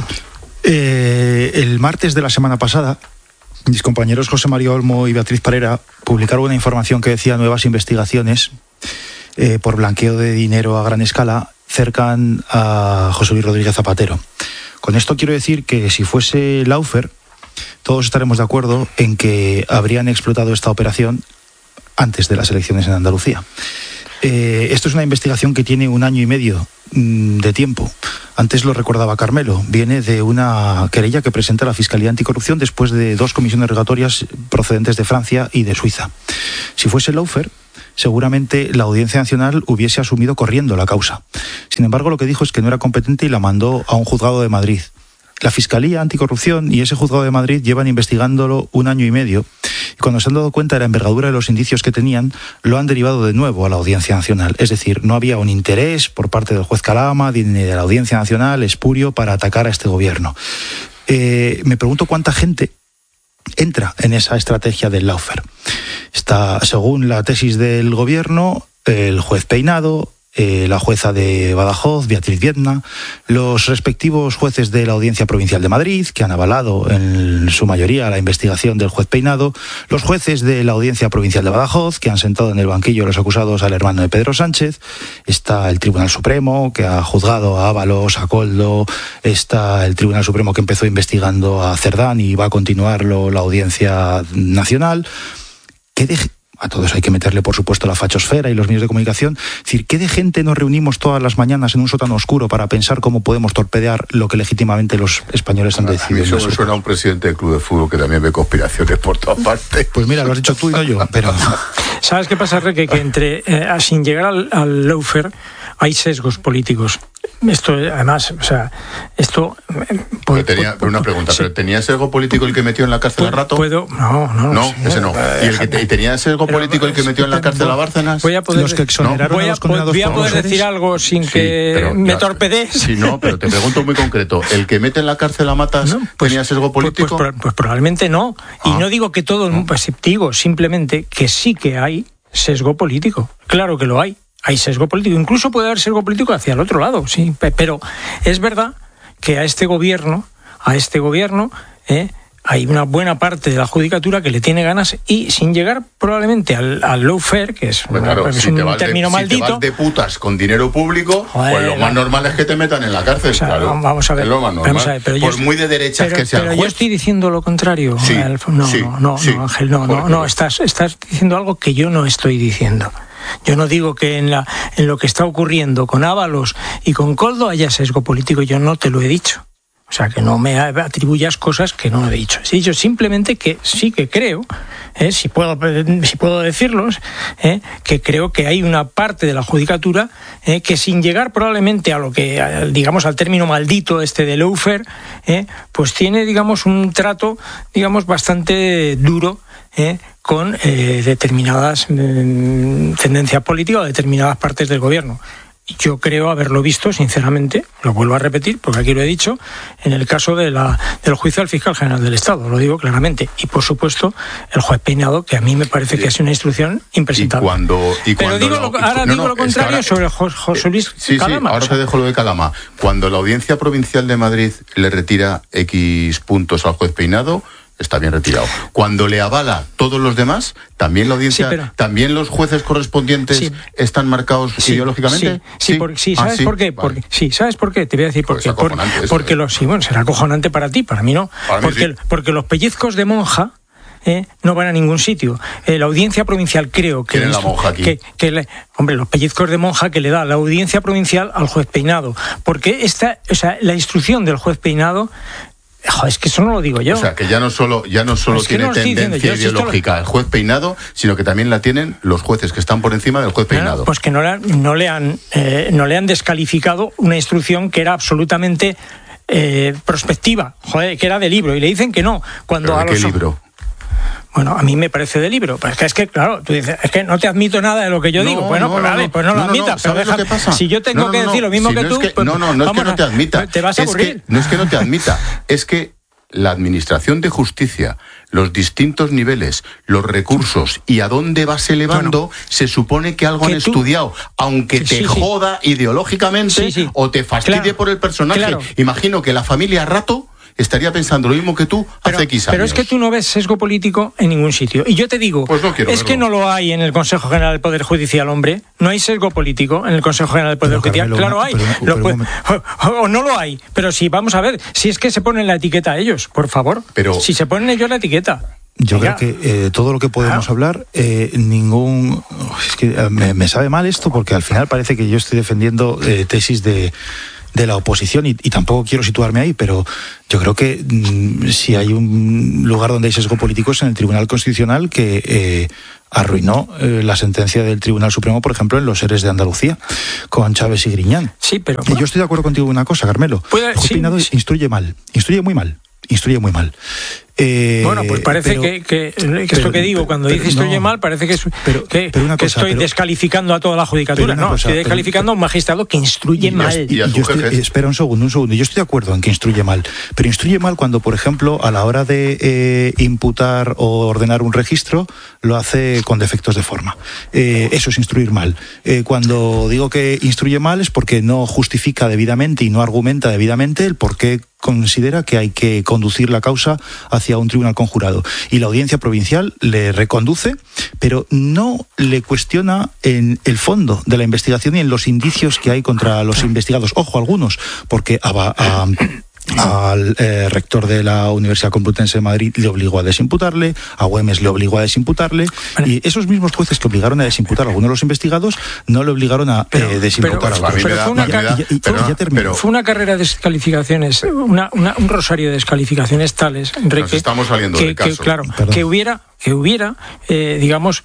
El martes de la semana pasada, mis compañeros José María Olmo y Beatriz Parera publicaron una información que decía nuevas investigaciones por blanqueo de dinero a gran escala cercan a José Luis Rodríguez Zapatero. Con esto quiero decir que si fuese Lawfare, todos estaremos de acuerdo en que habrían explotado esta operación antes de las elecciones en Andalucía. Esto es una investigación que tiene 1 año y medio de tiempo. Antes lo recordaba Carmelo. Viene de una querella que presenta la Fiscalía Anticorrupción después de 2 comisiones rogatorias procedentes de Francia y de Suiza. Si fuese Lawfare, seguramente la Audiencia Nacional hubiese asumido corriendo la causa. Sin embargo, lo que dijo es que no era competente y la mandó a un juzgado de Madrid. La Fiscalía Anticorrupción y ese juzgado de Madrid llevan investigándolo 1 año y medio, y cuando se han dado cuenta de la envergadura de los indicios que tenían, lo han derivado de nuevo a la Audiencia Nacional. Es decir, no había un interés por parte del juez Calama ni de la Audiencia Nacional espurio para atacar a este gobierno. Me pregunto cuánta gente entra en esa estrategia del Lawfare. Está, según la tesis del gobierno, el juez Peinado, la jueza de Badajoz, Beatriz Viedma, los respectivos jueces de la Audiencia Provincial de Madrid, que han avalado en su mayoría la investigación del juez Peinado, los jueces de la Audiencia Provincial de Badajoz, que han sentado en el banquillo de los acusados al hermano de Pedro Sánchez, está el Tribunal Supremo, que ha juzgado a Ábalos, a Koldo, está el Tribunal Supremo que empezó investigando a Cerdán y va a continuarlo la Audiencia Nacional. A todos hay que meterle, por supuesto, la fachosfera y los medios de comunicación. Es decir, ¿qué de gente nos reunimos todas las mañanas en un sótano oscuro para pensar cómo podemos torpedear lo que legítimamente los españoles han decidido? A mí eso me suena a un presidente del club de fútbol que también ve conspiraciones por todas partes. Pues mira, lo has dicho tú y no yo, pero... ¿Sabes qué pasa, Reque? Que entre sin llegar al Lawfare hay sesgos políticos. Esto, además, o sea, esto... Pero una pregunta, ¿pero tenía sesgo político el que metió en la cárcel a Rato? No, ese no. ¿Y tenía sesgo político el que metió en la cárcel a Bárcenas? Voy a poder decir algo sin que me torpedees. Sí, no, pero te pregunto muy concreto. ¿El que mete en la cárcel a Matas tenía sesgo político? Pues probablemente no. Y no digo que todo... Pues digo simplemente que sí que hay sesgo político. Claro que lo hay. Hay sesgo político, incluso puede haber sesgo político hacia el otro lado, sí, pero es verdad que a este gobierno hay una buena parte de la judicatura que le tiene ganas y sin llegar probablemente al lawfare, que es, un término maldito. Si te vas de putas con dinero público, pues lo más normal es que te metan en la cárcel, claro. Vamos a ver. Es lo más normal. Por muy de derechas que sea el juez. Pero yo estoy diciendo lo contrario. Sí, no, Ángel, no. Estás diciendo algo que yo no estoy diciendo. Yo no digo que en lo que está ocurriendo con Ábalos y con Koldo haya sesgo político, yo no te lo he dicho. O sea, que no me atribuyas cosas que no he dicho. He dicho simplemente que sí que creo, si puedo decirlos, que creo que hay una parte de la judicatura que sin llegar probablemente a lo que, digamos, al término maldito de lawfare, pues tiene, digamos, un trato, digamos, bastante duro con determinadas tendencias políticas o determinadas partes del gobierno. Yo creo haberlo visto, sinceramente, lo vuelvo a repetir, porque aquí lo he dicho, en el caso del juicio al fiscal general del Estado, lo digo claramente. Y, por supuesto, el juez Peinado, que a mí me parece que es una instrucción impresentable. Pero digo lo contrario sobre José Luis Calama. Sí, ahora te dejo lo de Calama. Cuando la Audiencia Provincial de Madrid le retira X puntos al juez Peinado, está bien retirado. Cuando le avala todos los demás, también la audiencia, también los jueces correspondientes están marcados ideológicamente. ¿Sabes por qué? Vale. ¿Sabes por qué? Te voy a decir por qué. Porque será acojonante para ti, para mí no. Porque los pellizcos de monja no van a ningún sitio. La Audiencia Provincial, creo que... ¿Quién es la monja aquí? Los pellizcos de monja que le da la Audiencia Provincial al juez Peinado. Porque la instrucción del juez Peinado... Es que eso no lo digo yo. O sea, que ya no solo tiene tendencia ideológica el juez Peinado, sino que también la tienen los jueces que están por encima del juez Peinado. Pues que no le han descalificado una instrucción que era absolutamente prospectiva, que era de libro, y le dicen que no. ¿Pero de qué libro? Bueno, a mí me parece de libro. Pero es que claro, tú dices, es que no te admito nada de lo que yo digo. Bueno, pues vale, pues no lo admitas. Pero deja, lo que pasa? Si yo tengo que decir lo mismo que tú... No es que no te admita. Te vas a aburrir. No es que no te admita. Es que la administración de justicia, los distintos niveles, los recursos y a dónde vas elevando, se supone que algo han estudiado, aunque te joda ideológicamente o te fastidie por el personaje. Imagino que la familia Rato estaría pensando lo mismo que tú hace X años. Pero es que tú no ves sesgo político en ningún sitio. Y yo te digo, pues no quiero verlo. Que no lo hay en el Consejo General del Poder Judicial, hombre. No hay sesgo político en el Consejo General del Poder Judicial. Claro hay. O no lo hay. Pero sí, vamos a ver, si es que se ponen la etiqueta a ellos, por favor. Si se ponen ellos la etiqueta. Yo creo que todo lo que podemos hablar, es que me sabe mal esto, porque al final parece que yo estoy defendiendo tesis de la oposición y tampoco quiero situarme ahí, pero yo creo que si hay un lugar donde hay sesgo político es en el Tribunal Constitucional, que arruinó la sentencia del Tribunal Supremo, por ejemplo, en los ERES de Andalucía, con Chávez y Griñán. Sí, pero... Yo estoy de acuerdo contigo en una cosa, Carmelo. El juez Peinado instruye muy mal. Bueno, pues parece que esto que digo, cuando dice instruye mal, parece que estoy descalificando a toda la judicatura. Estoy descalificando a un magistrado que instruye mal. Espera un segundo. Yo estoy de acuerdo en que instruye mal, pero instruye mal cuando, por ejemplo, a la hora de imputar o ordenar un registro, lo hace con defectos de forma. Eso es instruir mal. Cuando digo que instruye mal es porque no justifica debidamente y no argumenta debidamente el por qué considera que hay que conducir la causa hacia un tribunal conjurado. Y la audiencia provincial le reconduce, pero no le cuestiona en el fondo de la investigación y en los indicios que hay contra los investigados. Ojo, algunos, porque al rector de la Universidad Complutense de Madrid le obligó a desimputarle, a Güemes le obligó a desimputarle, y esos mismos jueces que obligaron a desimputar a algunos de los investigados no le obligaron a desimputar a otros. Fue una carrera de descalificaciones, un rosario de descalificaciones tales, Enrique, nos estamos saliendo del caso. Que hubiera digamos,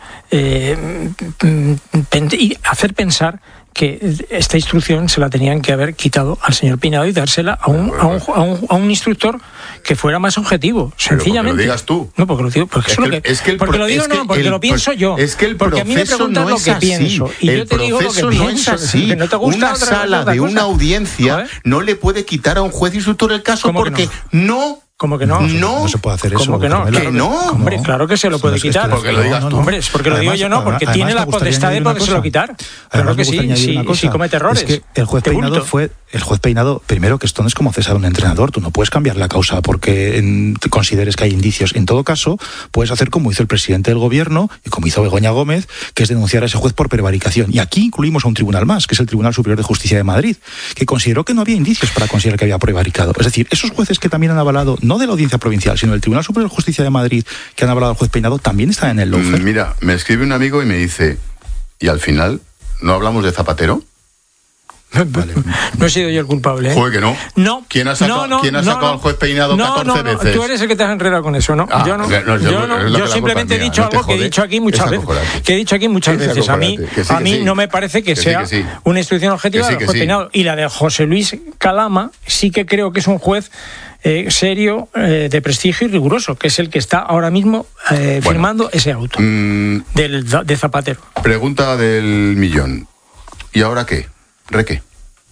y hacer pensar que esta instrucción se la tenían que haber quitado al señor Peinado y dársela a un instructor que fuera más objetivo, sencillamente. Pero lo digas tú. No, porque lo digo, porque lo pienso yo. Es que el porque a mí me preguntas lo que pienso y yo te digo lo que pienso. Que no te gusta una sala de una audiencia no le puede quitar a un juez instructor el caso porque no. ¿Cómo que no? No se puede hacer eso. ¿Cómo que no? Hombre, claro que se lo puede quitar. Porque lo digas tú. Hombre, es porque lo digo yo no, porque tiene la potestad de podérselo quitar. Claro que sí, si comete errores. Es que el juez Peinado, primero, que esto no es como cesar a un entrenador. Tú no puedes cambiar la causa porque consideres que hay indicios. En todo caso, puedes hacer como hizo el presidente del gobierno y como hizo Begoña Gómez, que es denunciar a ese juez por prevaricación. Y aquí incluimos a un tribunal más, que es el Tribunal Superior de Justicia de Madrid, que consideró que no había indicios para considerar que había prevaricado. Es decir, esos jueces que también han avalado, no de la Audiencia Provincial, sino del Tribunal Superior de Justicia de Madrid, que han avalado al juez Peinado, también están en el lawfare. Mira, me escribe un amigo y me dice, ¿y al final no hablamos de Zapatero? Vale. No he sido yo el culpable, ¿eh? Joder, que no. No. ¿Quién ha sacado al juez Peinado 14 veces? Tú eres el que te has enredado con eso, ¿no? Yo no. Yo simplemente he dicho algo que he dicho aquí muchas veces. A mí no me parece que sea una institución objetiva del juez Peinado. Y la de José Luis Calama sí que creo que es un juez serio, de prestigio y riguroso, que es el que está ahora mismo firmando ese auto de Zapatero. Pregunta del millón. ¿Y ahora qué? ¿Requé?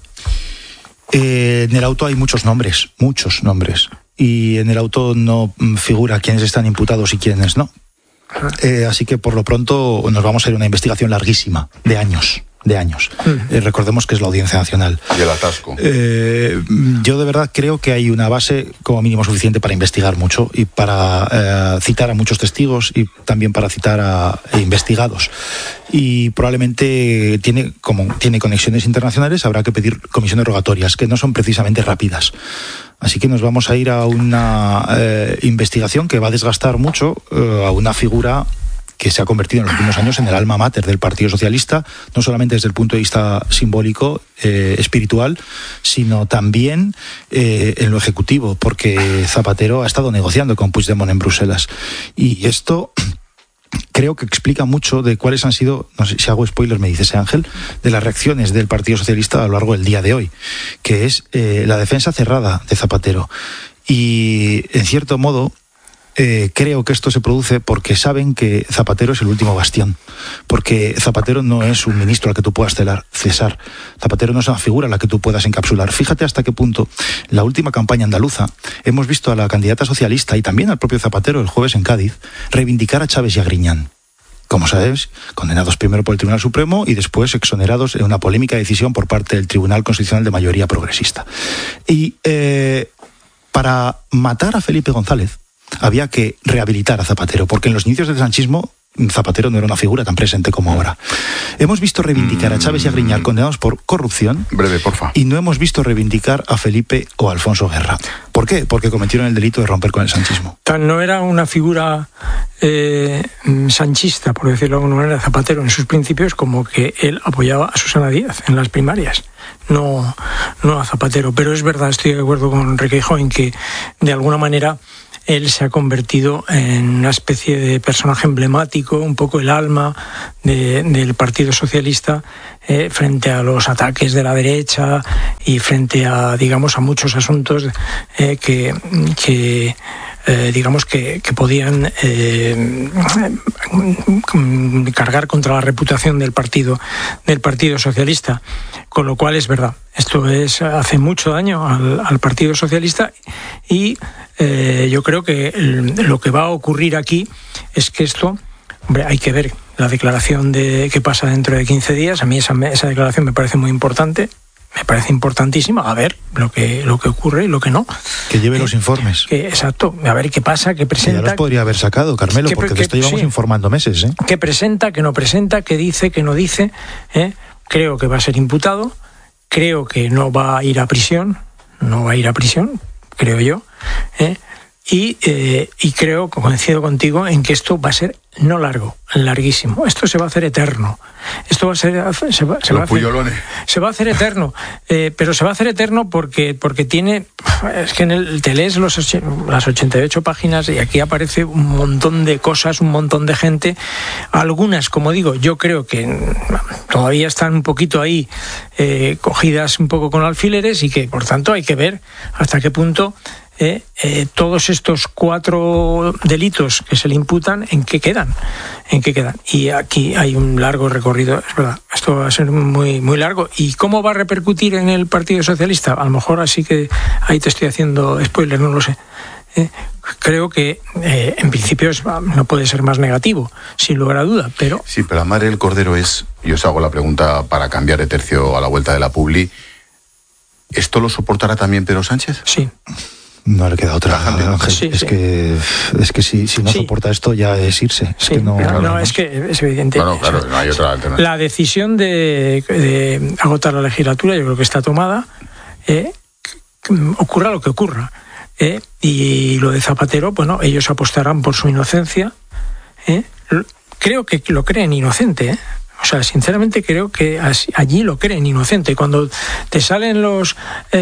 En el auto hay muchos nombres. Y en el auto no figura quiénes están imputados y quiénes no. Así que por lo pronto nos vamos a ir a una investigación larguísima, de años. Recordemos que es la Audiencia Nacional. Y el atasco. Yo de verdad creo que hay una base como mínimo suficiente para investigar mucho y para citar a muchos testigos y también para citar a investigados. Y probablemente tiene conexiones internacionales, habrá que pedir comisiones rogatorias, que no son precisamente rápidas. Así que nos vamos a ir a una investigación que va a desgastar mucho a una figura que se ha convertido en los últimos años en el alma mater del Partido Socialista, no solamente desde el punto de vista simbólico, espiritual, sino también en lo ejecutivo, porque Zapatero ha estado negociando con Puigdemont en Bruselas. Y esto creo que explica mucho de cuáles han sido, no sé si hago spoiler, me dice ese Ángel, de las reacciones del Partido Socialista a lo largo del día de hoy, que es la defensa cerrada de Zapatero. Y, en cierto modo, creo que esto se produce porque saben que Zapatero es el último bastión, porque Zapatero no es un ministro al que tú puedas cesar, Zapatero no es una figura a la que tú puedas encapsular. Fíjate hasta qué punto la última campaña andaluza hemos visto a la candidata socialista y también al propio Zapatero el jueves en Cádiz reivindicar a Chávez y a Griñán, como sabes, condenados primero por el Tribunal Supremo y después exonerados en una polémica decisión por parte del Tribunal Constitucional de mayoría progresista. Y para matar a Felipe González había que rehabilitar a Zapatero, porque en los inicios del sanchismo Zapatero no era una figura tan presente como ahora. Hemos visto reivindicar a Chávez y a Griñán condenados por corrupción. Breve, porfa. Y no hemos visto reivindicar a Felipe o a Alfonso Guerra. ¿Por qué? Porque cometieron el delito de romper con el sanchismo. No era una figura sanchista, por decirlo de alguna manera, Zapatero en sus principios, como que él apoyaba a Susana Díaz en las primarias. No a Zapatero. Pero es verdad, estoy de acuerdo con Requeijo en que de alguna manera él se ha convertido en una especie de personaje emblemático, un poco el alma del Partido Socialista frente a los ataques de la derecha y frente a, digamos, a muchos asuntos que podían cargar contra la reputación del Partido Socialista, con lo cual es verdad, esto hace mucho daño al Partido Socialista y yo creo que lo que va a ocurrir aquí es que esto, hombre, hay que ver la declaración que pasa dentro de 15 días. A mí esa declaración me parece muy importante. Me parece importantísima, a ver lo que ocurre y lo que no. Que lleve los informes. Exacto, a ver qué pasa, qué presenta. Ya los podría haber sacado, Carmelo, porque de esto llevamos informando meses. ¿Qué presenta, qué no presenta, qué dice, qué no dice? Creo que va a ser imputado, creo que no va a ir a prisión, creo yo. Y creo, coincido contigo, en que esto va a ser no largo, larguísimo. Esto se va a hacer eterno. Esto va a ser se va a hacer eterno, pero se va a hacer eterno porque tiene, es que te lees las 88 páginas y aquí aparece un montón de cosas, un montón de gente. Algunas, como digo, yo creo que todavía están un poquito ahí cogidas un poco con alfileres y que por tanto hay que ver hasta qué punto todos estos 4 delitos que se le imputan, ¿en qué quedan? Y aquí hay un largo recorrido, es verdad, esto va a ser muy, muy largo. ¿Y cómo va a repercutir en el Partido Socialista? A lo mejor así que ahí te estoy haciendo spoiler, no lo sé. Creo que en principio no puede ser más negativo, sin lugar a duda, pero... Sí, pero Amar el Cordero y os hago la pregunta para cambiar de tercio a la vuelta de la publi, ¿esto lo soportará también Pedro Sánchez? Sí. No le queda otra, Ángel. Sí. Es que si no soporta esto ya es irse. Es que es evidente. Bueno, claro, no hay otra alternativa. La decisión de agotar la legislatura yo creo que está tomada. Ocurra lo que ocurra. Y lo de Zapatero, bueno, ellos apostarán por su inocencia. Creo que lo creen inocente, O sea, sinceramente creo que allí lo creen inocente. Cuando te salen los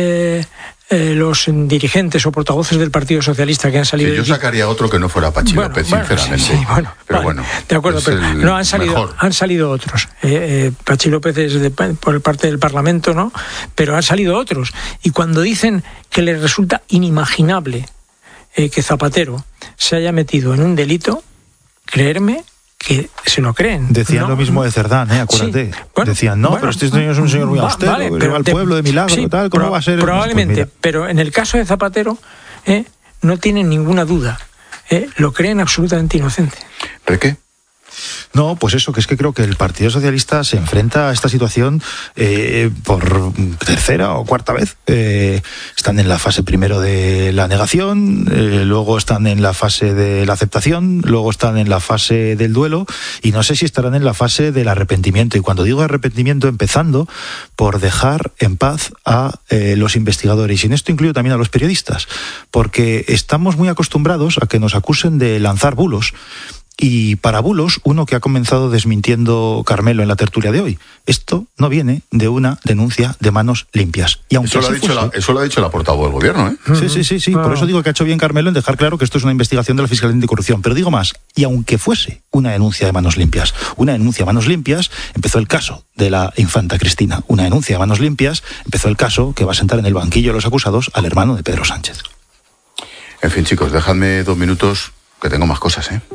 dirigentes o portavoces del Partido Socialista que han salido... Sí, yo sacaría otro que no fuera Pachi López, sinceramente. Sí, pero bueno. De acuerdo, pero no han salido otros. Pachi López es por parte del Parlamento, ¿no? Pero han salido otros. Y cuando dicen que les resulta inimaginable que Zapatero se haya metido en un delito, creerme que se lo creen. Decían lo mismo de Cerdán, acuérdate. Sí. Decían, pero este señor es un señor muy austero, pero al pueblo de milagro, tal, ¿cómo va a ser? Probablemente, pero en el caso de Zapatero, no tienen ninguna duda. Lo creen absolutamente inocente. ¿Pero qué? No, pues eso, que es que creo que el Partido Socialista se enfrenta a esta situación por tercera o cuarta vez. Están en la fase primero de la negación, luego están en la fase de la aceptación, luego están en la fase del duelo y no sé si estarán en la fase del arrepentimiento. Y cuando digo arrepentimiento, empezando por dejar en paz a los investigadores. Y en esto incluyo también a los periodistas, porque estamos muy acostumbrados a que nos acusen de lanzar bulos. Y para bulos, uno que ha comenzado desmintiendo Carmelo en la tertulia de hoy. Esto no viene de una denuncia de manos limpias. Y aunque eso lo ha dicho la portavoz del gobierno, Sí. Por eso digo que ha hecho bien Carmelo en dejar claro que esto es una investigación de la Fiscalía Anticorrupción. Pero digo más, y aunque fuese una denuncia de manos limpias, empezó el caso de la infanta Cristina. Una denuncia de manos limpias, empezó el caso que va a sentar en el banquillo de los acusados al hermano de Pedro Sánchez. En fin, chicos, dejadme 2 minutos que tengo más cosas, ¿eh?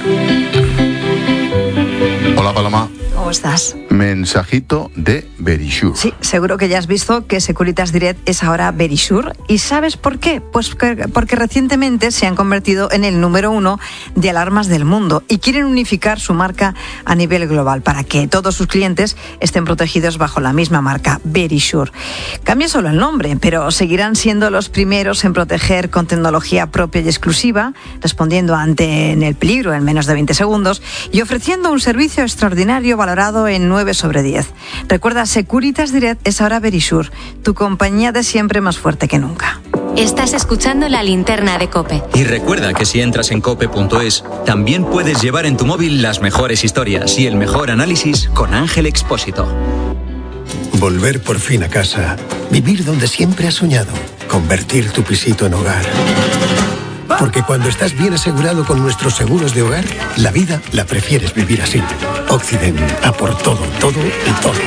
Hola, Paloma. ¿Cómo estás? Mensajito de Verisure. Sí, seguro que ya has visto que Securitas Direct es ahora Verisure. ¿Y sabes por qué? Pues porque recientemente se han convertido en el número 1 de alarmas del mundo y quieren unificar su marca a nivel global para que todos sus clientes estén protegidos bajo la misma marca, Verisure. Cambia solo el nombre, pero seguirán siendo los primeros en proteger con tecnología propia y exclusiva, respondiendo ante el peligro en menos de 20 segundos y ofreciendo un servicio extraordinario valorado en 9 sobre 10. Recuerda, Securitas Direct es ahora Verisure, tu compañía de siempre más fuerte que nunca. Estás escuchando La Linterna de COPE. Y recuerda que si entras en cope.es, también puedes llevar en tu móvil las mejores historias y el mejor análisis con Ángel Expósito. Volver por fin a casa, vivir donde siempre has soñado, convertir tu pisito en hogar. Porque cuando estás bien asegurado con nuestros seguros de hogar, la vida la prefieres vivir así. Occident, a por todo, todo y todo.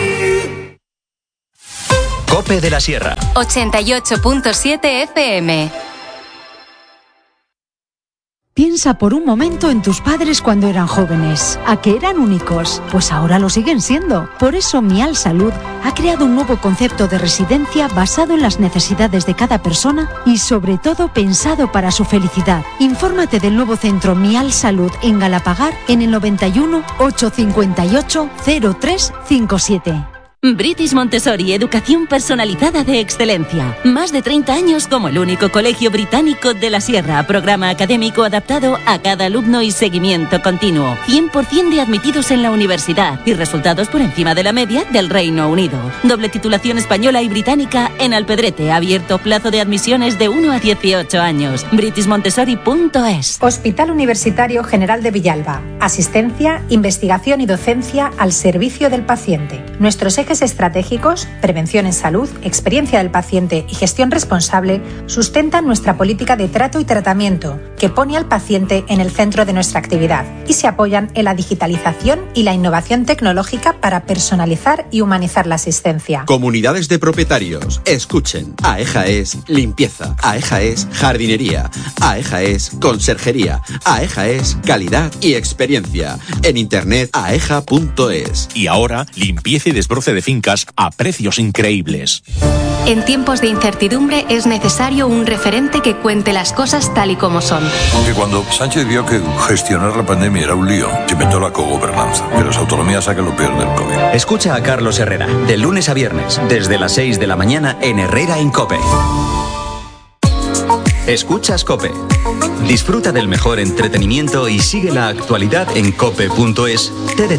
COPE de la Sierra. 88.7 FM. Piensa por un momento en tus padres cuando eran jóvenes. ¿A que eran únicos? Pues ahora lo siguen siendo. Por eso Mial Salud ha creado un nuevo concepto de residencia basado en las necesidades de cada persona y sobre todo pensado para su felicidad. Infórmate del nuevo centro Mial Salud en Galapagar en el 91 858 0357. British Montessori, educación personalizada de excelencia. Más de 30 años como el único colegio británico de la Sierra. Programa académico adaptado a cada alumno y seguimiento continuo. 100% de admitidos en la universidad y resultados por encima de la media del Reino Unido. Doble titulación española y británica en Alpedrete. Abierto plazo de admisiones de 1 a 18 años. britishmontessori.es. Hospital Universitario General de Villalba. Asistencia, investigación y docencia al servicio del paciente. Nuestros ejes estratégicos, prevención en salud, experiencia del paciente y gestión responsable, sustentan nuestra política de trato y tratamiento, que pone al paciente en el centro de nuestra actividad y se apoyan en la digitalización y la innovación tecnológica para personalizar y humanizar la asistencia. Comunidades de propietarios, escuchen. AEJA es limpieza, AEJA es jardinería, AEJA es conserjería, AEJA es calidad y experiencia. En internet aeja.es. Y ahora, limpieza y desbroce de fincas a precios increíbles. En tiempos de incertidumbre es necesario un referente que cuente las cosas tal y como son. Aunque cuando Sánchez vio que gestionar la pandemia era un lío, se inventó la cogobernanza, que las autonomías saquen lo peor del COVID. Escucha a Carlos Herrera, de lunes a viernes, desde las 6 de la mañana en Herrera en COPE. Escuchas COPE. Disfruta del mejor entretenimiento y sigue la actualidad en cope.es.